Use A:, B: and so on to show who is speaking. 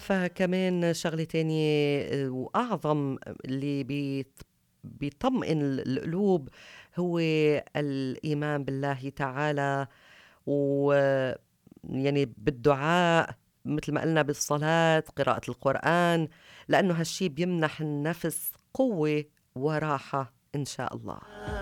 A: بتعرف كمان شغلة تانية وأعظم اللي بيطمئن القلوب هو الإيمان بالله تعالى، و يعني بالدعاء مثل ما قلنا، بالصلاة، قراءة القرآن، لأنه هالشي بيمنح النفس قوة وراحة إن شاء الله.